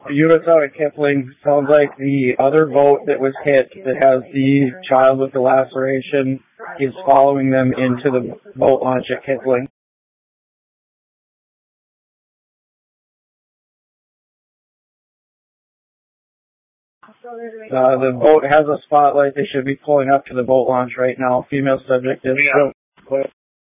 Units out at Kipling. Sounds like the other boat that was hit that has the child with the laceration is following them into the boat launch at Kipling. The boat has a spotlight. They should be pulling up to the boat launch right now. Female subject is